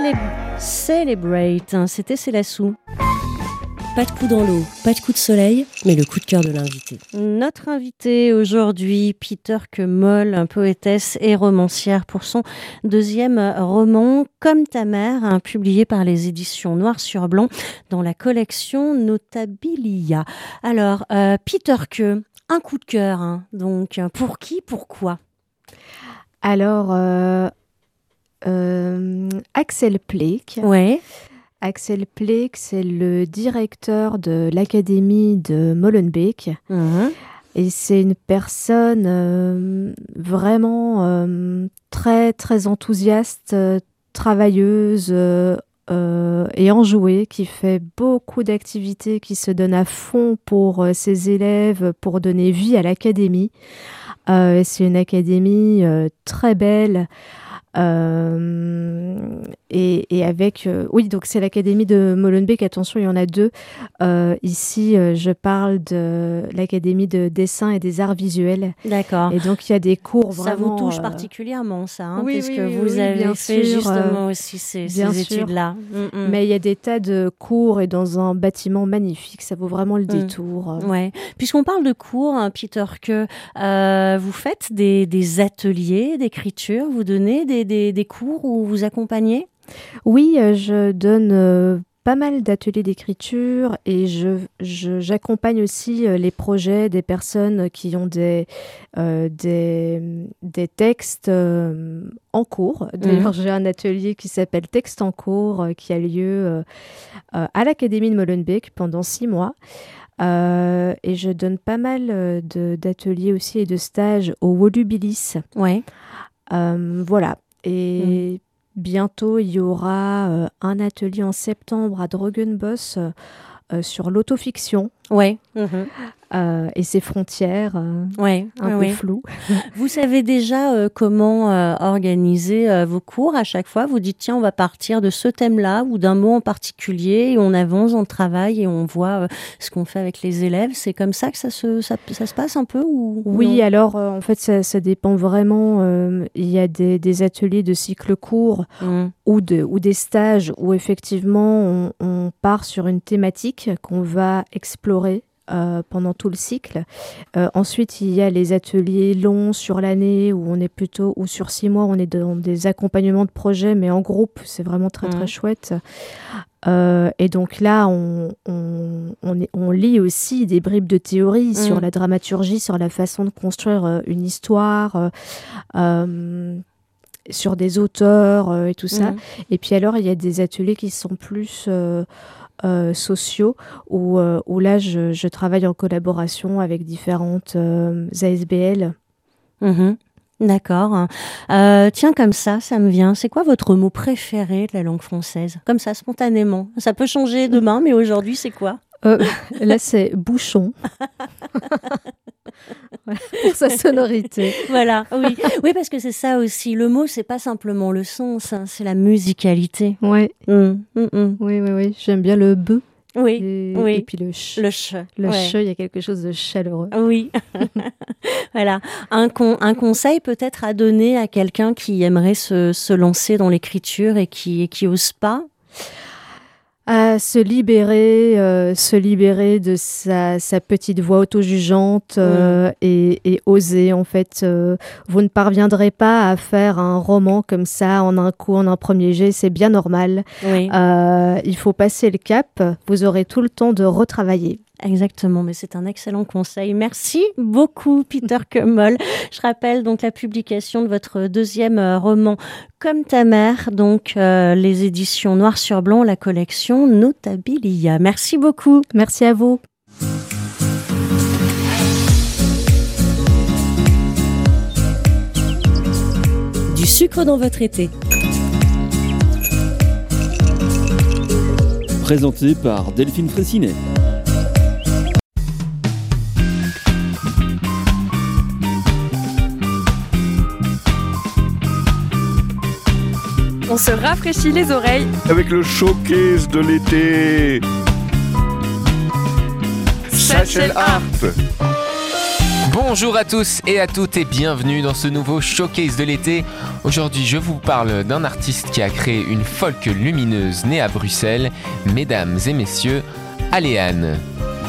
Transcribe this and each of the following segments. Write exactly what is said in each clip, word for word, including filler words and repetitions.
Célé- Celebrate, hein, c'était Célassou. Pas de coup dans l'eau, pas de coup de soleil, mais le coup de cœur de l'invité. Notre invité aujourd'hui, Peter Moll, poétesse et romancière pour son deuxième roman, Comme ta mère, hein, publié par les éditions Noir sur Blanc dans la collection Notabilia. Alors, euh, Peter Que, un coup de cœur, hein, donc pour qui, pourquoi ? Alors, euh, euh, Axel Pleek. Ouais. Axel Pleek, c'est le directeur de l'Académie de Molenbeek. Mmh. Et c'est une personne euh, vraiment euh, très, très enthousiaste, euh, travailleuse euh, euh, et enjouée, qui fait beaucoup d'activités, qui se donne à fond pour euh, ses élèves, pour donner vie à l'Académie. Euh, c'est une académie euh, très belle. Euh, et, et avec euh, oui, donc c'est l'Académie de Molenbeek. Attention, il y en a deux. Euh, ici, euh, je parle de l'Académie de dessin et des arts visuels. D'accord. Et donc il y a des cours ça vraiment. vous touche euh, particulièrement, ça, hein, oui, puisque oui, oui, vous oui, avez bien fait sûr, justement euh, aussi ces, bien ces sûr. études-là. Mm, mm. Mais il y a des tas de cours et dans un bâtiment magnifique. Ça vaut vraiment le Mm. détour. Ouais. Puisqu'on parle de cours, hein, Peter, que euh, vous faites des, des ateliers d'écriture, vous donnez des, des, des cours où vous accompagnez ? Oui, euh, je donne euh, pas mal d'ateliers d'écriture et je, je- j'accompagne aussi euh, les projets des personnes qui ont des, euh, des, des textes euh, en cours. D'ailleurs, j'ai un atelier qui s'appelle Texte en cours euh, qui a lieu euh, euh, à l'Académie de Molenbeek pendant six mois. Euh, et je donne pas mal euh, de, d'ateliers aussi et de stages au Volubilis. Ouais. Euh, voilà. Et bientôt, il y aura euh, un atelier en septembre à Drogenbos euh, euh, sur l'autofiction Ouais. Mhm. euh, et ses frontières euh, Ouais. un ouais, peu ouais. floues. Vous savez déjà euh, comment euh, organiser euh, vos cours à chaque fois ? Vous dites, tiens, on va partir de ce thème-là ou d'un mot en particulier et on avance, on travaille et on voit euh, ce qu'on fait avec les élèves. C'est comme ça que ça se, ça, ça se passe un peu ou Oui, non ? alors euh, en fait, ça, ça dépend vraiment. euh, il y a des, des ateliers de cycle court Mmh. ou, de, ou des stages où effectivement on, on part sur une thématique qu'on va explorer euh, pendant tout le cycle. Euh, ensuite, il y a les ateliers longs sur l'année où on est plutôt, ou sur six mois, on est dans des accompagnements de projets, mais en groupe, c'est vraiment très très Mhm. chouette. Euh, et donc là, on, on, on, est- on lit aussi des bribes de théorie sur Mhm. la dramaturgie, sur la façon de construire euh, une histoire. euh, euh, sur des auteurs euh, et tout ça. Mhm. Et puis alors, il y a des ateliers qui sont plus euh, euh, sociaux, où, euh, où là, je, je travaille en collaboration avec différentes euh, A S B L. Mhm. D'accord. Euh, tiens, comme ça, ça me vient. C'est quoi votre mot préféré de la langue française ? Comme ça, spontanément. Ça peut changer demain, mais aujourd'hui, c'est quoi ? Euh, là, c'est bouchon. Voilà, pour sa sonorité. Voilà, oui. Oui, parce que c'est ça aussi. Le mot, c'est pas simplement le sens, hein, c'est la musicalité. Ouais. Mmh, mmh, mmh. Oui, oui, oui. J'aime bien le b. Oui, Et, oui. et puis le ch. Le ch. Le ouais. ch, il y a quelque chose de chaleureux. Oui. Voilà. Un, con- un conseil peut-être à donner à quelqu'un qui aimerait se, se lancer dans l'écriture et qui, et qui ose pas. À se libérer, euh, se libérer de sa, sa petite voix auto-jugeante euh, et, et oser. En fait, euh, vous ne parviendrez pas à faire un roman comme ça en un coup, en un premier jet. C'est bien normal. Oui. Euh, il faut passer le cap. Vous aurez tout le temps de retravailler. Exactement, mais c'est un excellent conseil. Merci beaucoup, Peter Moll. Je rappelle donc la publication de votre deuxième euh, roman, Comme ta mère, donc euh, les éditions Noir sur Blanc, la collection Notabilia. Merci beaucoup. Merci à vous. Du sucre dans votre été. Présenté par Delphine Fraissinet. On se rafraîchit les oreilles avec le showcase de l'été. Satchel Art. Bon Bonjour à tous et à toutes et bienvenue dans ce nouveau showcase de l'été. Aujourd'hui, je vous parle d'un artiste qui a créé une folk lumineuse née à Bruxelles. Mesdames et messieurs, Aléane.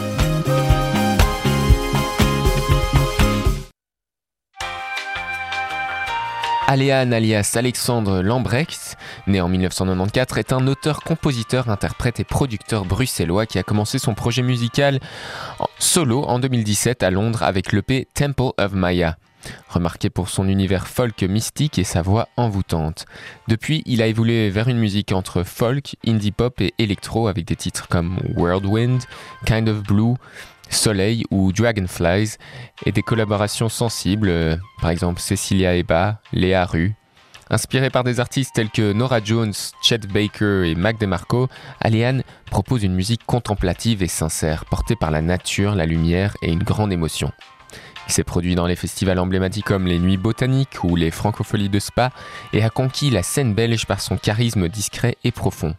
Aléane alias Alexandre Lambrecht, né en dix-neuf cent quatre-vingt-quatorze, est un auteur, compositeur, interprète et producteur bruxellois qui a commencé son projet musical en solo en deux mille dix-sept à Londres avec l'E P Temple of Maya. Remarqué pour son univers folk mystique et sa voix envoûtante. Depuis, il a évolué vers une musique entre folk, indie pop et électro avec des titres comme Whirlwind, Kind of Blue, Soleil ou Dragonflies et des collaborations sensibles, euh, par exemple Cecilia Eba, Léa Rue. Inspiré par des artistes tels que Nora Jones, Chet Baker et Mac DeMarco, Aléane propose une musique contemplative et sincère, portée par la nature, la lumière et une grande émotion. Il s'est produit dans les festivals emblématiques comme les Nuits Botaniques ou les Francopholies de Spa et a conquis la scène belge par son charisme discret et profond.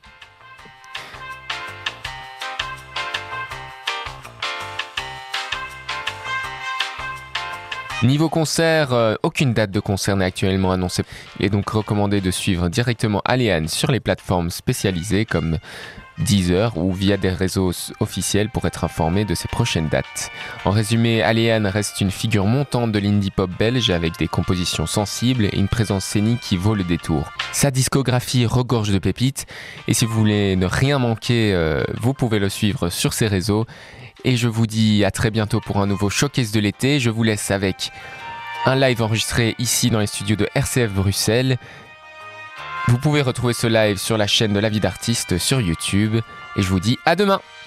Niveau concert, euh, aucune date de concert n'est actuellement annoncée. Il est donc recommandé de suivre directement Aléane sur les plateformes spécialisées comme Deezer ou via des réseaux officiels pour être informé de ses prochaines dates. En résumé, Aléane reste une figure montante de l'indie pop belge avec des compositions sensibles et une présence scénique qui vaut le détour. Sa discographie regorge de pépites et si vous voulez ne rien manquer, euh, vous pouvez le suivre sur ses réseaux. Et je vous dis à très bientôt pour un nouveau showcase de l'été. Je vous laisse avec un live enregistré ici dans les studios de R C F Bruxelles. Vous pouvez retrouver ce live sur la chaîne de La Vie d'Artiste sur YouTube. Et je vous dis à demain!